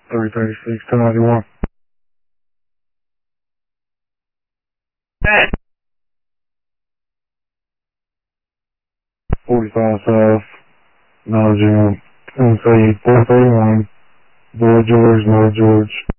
336, 1091. 45 South, Nile June, say 431, Boy George, George.